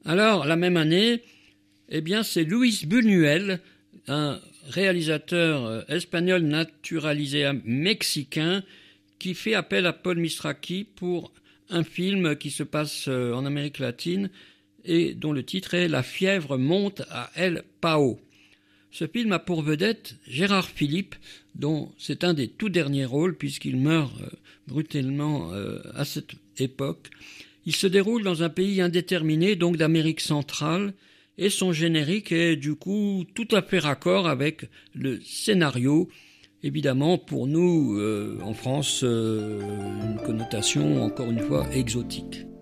Alors, la même année, c'est Luis Buñuel, un réalisateur espagnol naturalisé mexicain, qui fait appel à Paul Mistraki pour un film qui se passe en Amérique latine et dont le titre est « La fièvre monte à El Pao ». Ce film a pour vedette Gérard Philippe, dont c'est un des tout derniers rôles puisqu'il meurt brutalement à cette époque. Il se déroule dans un pays indéterminé, donc d'Amérique centrale, et son générique est du coup tout à fait raccord avec le scénario. Évidemment, pour nous, en France, une connotation encore une fois exotique.